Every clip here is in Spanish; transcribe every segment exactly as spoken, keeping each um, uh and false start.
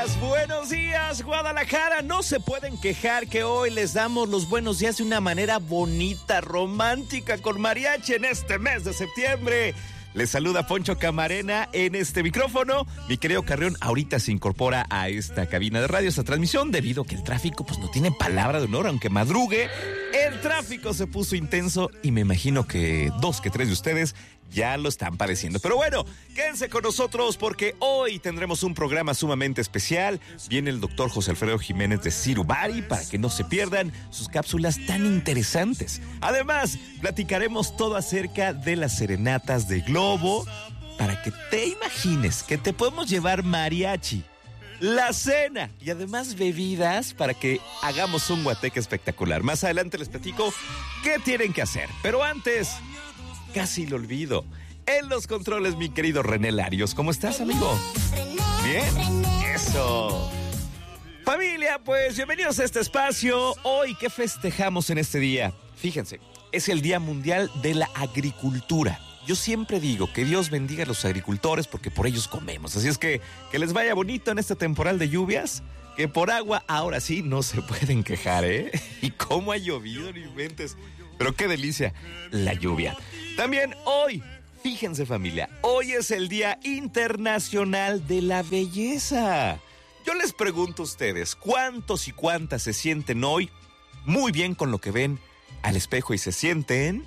Buenos días, Guadalajara. No se pueden quejar que hoy les damos los buenos días de una manera bonita, romántica, con mariachi en este mes de septiembre. Les saluda Poncho Camarena en este micrófono. Mi querido Carrión ahorita se incorpora a esta cabina de radio, esta transmisión, debido a que el tráfico pues no tiene palabra de honor, aunque madrugue. El tráfico se puso intenso y me imagino que dos que tres de ustedes ya lo están padeciendo. Pero bueno, quédense con nosotros porque hoy tendremos un programa sumamente especial. Viene el doctor José Alfredo Jiménez de Cirubari para que no se pierdan sus cápsulas tan interesantes. Además, platicaremos todo acerca de las serenatas de globo para que te imagines que te podemos llevar mariachi, la cena y además bebidas para que hagamos un guateque espectacular. Más adelante les platico qué tienen que hacer. Pero antes, casi lo olvido. En los controles, mi querido René Larios. ¿Cómo estás, amigo? ¿Bien? Eso. Familia, pues bienvenidos a este espacio. Hoy, ¿qué festejamos en este día? Fíjense, es el Día Mundial de la Agricultura. Yo siempre digo que Dios bendiga a los agricultores porque por ellos comemos. Así es que que les vaya bonito en este temporal de lluvias, que por agua ahora sí no se pueden quejar, ¿eh? Y cómo ha llovido, no inventes. Pero qué delicia la lluvia. También hoy, fíjense familia, hoy es el Día Internacional de la Belleza. Yo les pregunto a ustedes, ¿cuántos y cuántas se sienten hoy muy bien con lo que ven al espejo y se sienten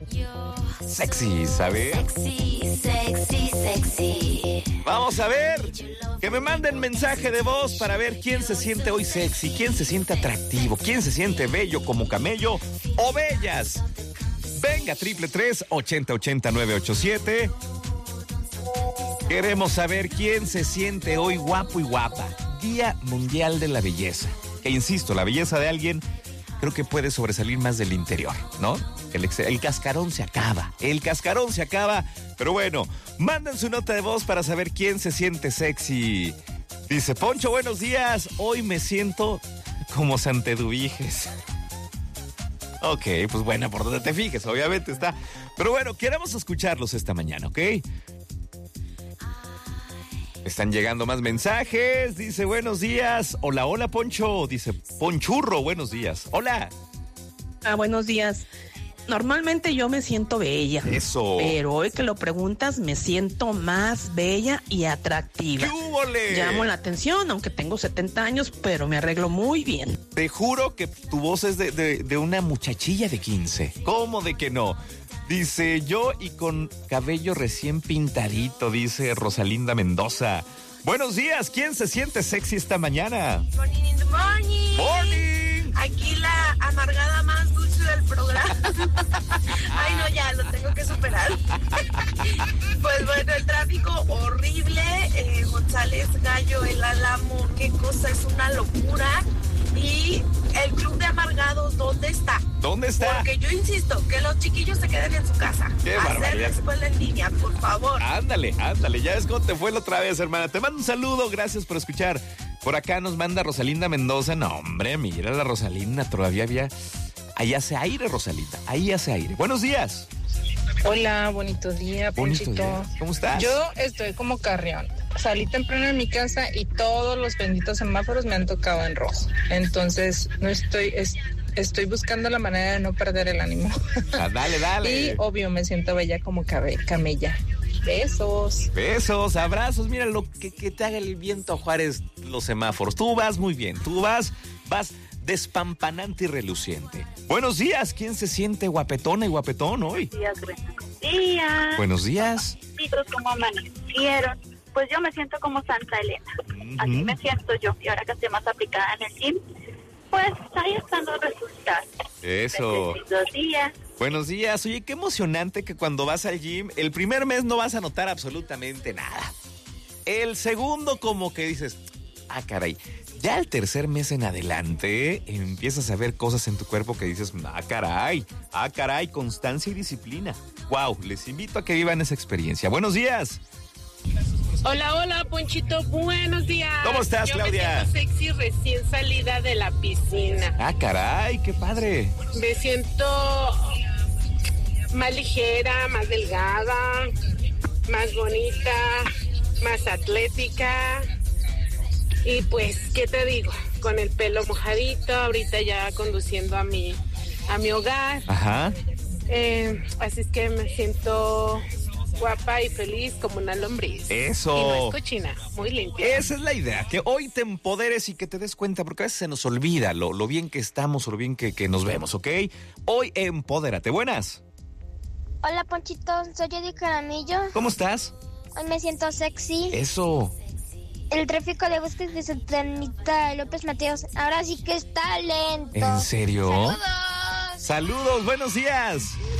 sexy, ¿sabes? Sexy, sexy, sexy. Vamos a ver, que me manden mensaje de voz para ver quién se siente hoy sexy, quién se siente atractivo, quién se siente bello como camello o bellas. Venga, triple tres, ochenta, ochenta, nueve ocho siete. Queremos saber quién se siente hoy guapo y guapa. Día Mundial de la Belleza. Que insisto, la belleza de alguien creo que puede sobresalir más del interior, ¿no? El, ex- el cascarón se acaba, el cascarón se acaba. Pero bueno, manden su nota de voz para saber quién se siente sexy. Dice Poncho, buenos días. Hoy me siento como Santeduviges. Ok, pues bueno, por donde te fijes, obviamente está. Pero bueno, queremos escucharlos esta mañana, ¿ok? Están llegando más mensajes. Dice, buenos días. Hola, hola, Poncho. Dice, Ponchurro, buenos días. Hola. Ah, buenos días. Normalmente yo me siento bella. Eso. Pero hoy que lo preguntas, me siento más bella y atractiva. ¡Qué húbole! Llamo la atención, aunque tengo setenta años, pero me arreglo muy bien. Te juro que tu voz es de, de, de una muchachilla de quince. ¿Cómo de que no? Dice, yo y con cabello recién pintadito, dice Rosalinda Mendoza. Buenos días, ¿quién se siente sexy esta mañana? Morning in the morning. Morning. Aquí la amargada más dulce del programa. Ay, no, ya, lo tengo que superar. Pues bueno, el tráfico horrible. Eh, González Gallo, el Álamo, qué cosa, es una locura. Y el club de amargados, ¿dónde está? ¿Dónde está? Porque yo insisto, que los chiquillos se queden en su casa. Qué Hacer barbaridad. la escuela en línea, por favor. Ándale, ándale, ya ves cómo te fue la otra vez, hermana. Te mando un saludo, gracias por escuchar. Por acá nos manda Rosalinda Mendoza. No, hombre, mira la Rosalinda, todavía había... Ahí hace aire, Rosalinda, ahí hace aire. Buenos días. Hola, bonito día, Bonito Ponchito. día. ¿Cómo estás? Yo estoy como Carrión. Salí temprano de mi casa y todos los benditos semáforos me han tocado en rojo. Entonces, no estoy, es, estoy buscando la manera de no perder el ánimo. Ah, dale, dale. Y obvio, me siento bella como cabe, camella. Besos. Besos, abrazos. Mira lo que, que te haga el viento, Juárez, los semáforos. Tú vas muy bien, tú vas, vas despampanante y reluciente. Buenos días, ¿quién se siente guapetona y guapetón hoy? Días, buenos días. Buenos días. Chicos, ¿cómo amanecieron? Pues yo me siento como Santa Elena. Uh-huh. Así me siento yo. Y ahora que estoy más aplicada en el gym, pues ahí están los resultados. Eso. Dos días. Buenos días. Oye, qué emocionante que cuando vas al gym, el primer mes no vas a notar absolutamente nada. El segundo como que dices, ah, caray. Ya el tercer mes en adelante empiezas a ver cosas en tu cuerpo que dices, ah, caray, ah, caray, constancia y disciplina. Wow, les invito a que vivan esa experiencia. Buenos días. Hola, hola, Ponchito, buenos días. ¿Cómo estás, Yo Claudia? Me siento sexy recién salida de la piscina. Ah, caray, qué padre. Me siento más ligera, más delgada, más bonita, más atlética. Y pues, ¿qué te digo? Con el pelo mojadito, ahorita ya conduciendo a mi, a mi hogar. Ajá. Eh, así es que me siento guapa y feliz como una lombriz. Eso. Y no es cochina, muy limpia. Esa es la idea, que hoy te empoderes y que te des cuenta, porque a veces se nos olvida lo, lo bien que estamos o lo bien que, que nos vemos, ¿ok? Hoy empodérate. Buenas. Hola, Ponchito, soy Eddie Jaramillo. ¿Cómo estás? Hoy me siento sexy. Eso. El tráfico de búsqueda de Santanita López Mateos. Ahora sí que está lento. ¿En serio? ¡Saludos! Saludos, buenos días.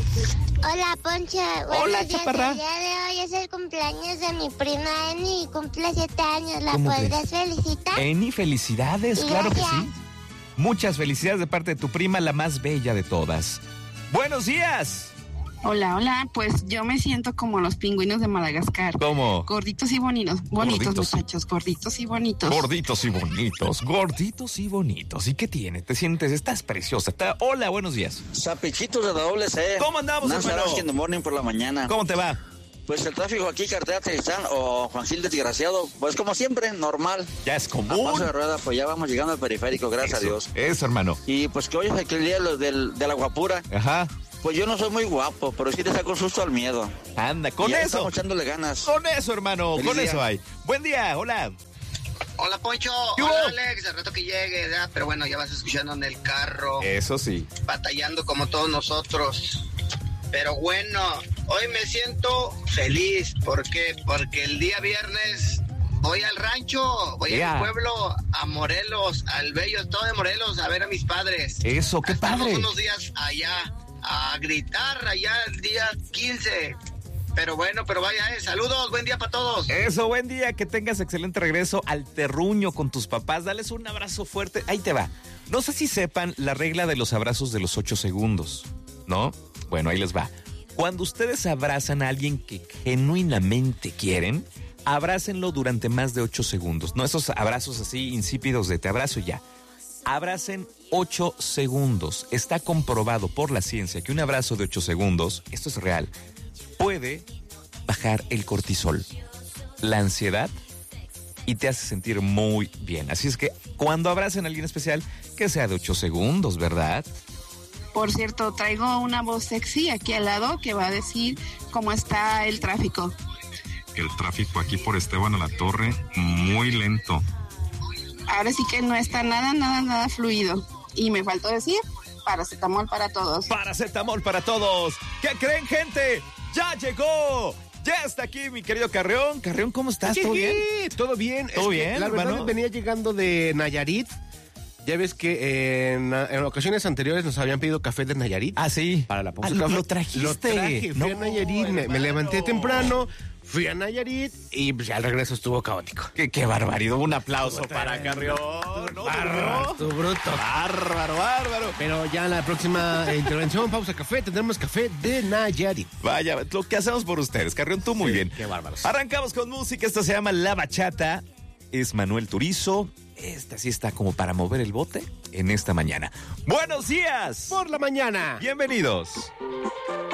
Hola, Poncha. Buenos Hola, días. chaparra. El día de hoy es el cumpleaños de mi prima Eni y cumple siete años. ¿La ¿Cómo podrías felicitar? Eni, felicidades, Y claro que gracias. sí. Muchas felicidades de parte de tu prima, la más bella de todas. Buenos días. Hola, hola, pues yo me siento como los pingüinos de Madagascar. ¿Cómo? Gorditos y bonitos, bonitos Gorditos. muchachos, gorditos y bonitos. Gorditos y bonitos, gorditos y bonitos. ¿Y qué tiene? ¿Te sientes? Estás preciosa. Está... Hola, buenos días. Zapichitos de la doble C. ¿Cómo andamos, Nancy hermano? Araski in the morning por la mañana. ¿Cómo te va? Pues el tráfico aquí, carretera Tristán o Juan Gil Desgraciado, pues como siempre, normal. Ya es A común. paso de rueda, pues ya vamos llegando al periférico, gracias Eso, a Dios. Eso, hermano. Y pues que hoy es aquel día lo del, de la guapura. Ajá. Pues yo no soy muy guapo, pero sí te saco susto al miedo. Anda, con Y ahí eso. estamos echándole ganas. Con eso, hermano. Feliz Con día. eso hay. Buen día, hola. Hola, Poncho. ¿Qué hubo? Hola, Alex. Al rato que llegue, ¿verdad? Pero bueno, ya vas escuchando en el carro, Eso sí. batallando como todos nosotros. Pero bueno, hoy me siento feliz. ¿Por qué? Porque el día viernes voy al rancho, voy Yeah. al pueblo, a Morelos, al bello estado de Morelos, a ver a mis padres. Eso, qué Estamos padre. unos días allá a gritar allá el día quince. Pero bueno, pero vaya, eh. Saludos, buen día para todos. Eso, buen día, que tengas excelente regreso al terruño con tus papás. Dales un abrazo fuerte. Ahí te va. No sé si sepan la regla de los abrazos de los ocho segundos, ¿no? Bueno, ahí les va. Cuando ustedes abrazan a alguien que genuinamente quieren, abrácenlo durante más de ocho segundos. No esos abrazos así insípidos de te abrazo y ya. Abracen ocho segundos. Está comprobado por la ciencia que un abrazo de ocho segundos, esto es real, puede bajar el cortisol, la ansiedad y te hace sentir muy bien. Así es que cuando abracen a alguien especial, que sea de ocho segundos, ¿verdad? Por cierto, traigo una voz sexy aquí al lado que va a decir cómo está el tráfico. El tráfico aquí por Esteban a la Torre, muy lento. Ahora sí que no está nada, nada, nada fluido. Y me faltó decir, paracetamol para todos. Paracetamol para todos. ¿Qué creen, gente? ¡Ya llegó! Ya está aquí mi querido Carreón. Carreón, ¿cómo estás? ¿Todo bien? Todo bien. ¿Todo Es que, bien, La verdad, hermano? venía llegando de Nayarit. Ya ves que en, en ocasiones anteriores nos habían pedido café de Nayarit. Ah, sí. Para la pausa Ah, lo- café. lo trajiste. Lo traje. Fui No, a Nayarit, me, me levanté temprano, fui a Nayarit y pues, ya el regreso estuvo caótico. Qué, qué barbaridad. Un aplauso para Carreón. ¿No? Bárbaro, estuvo bruto. Bárbaro, bárbaro. Pero ya en la próxima eh, intervención, pausa café, tendremos café de Nayarit. Vaya, lo que hacemos por ustedes. Carreón, tú muy Sí, bien. qué bárbaros. Arrancamos con música. Esto se llama La Bachata. Es Manuel Turizo. Esta sí está como para mover el bote en esta mañana. ¡Buenos días! Por la mañana. Bienvenidos.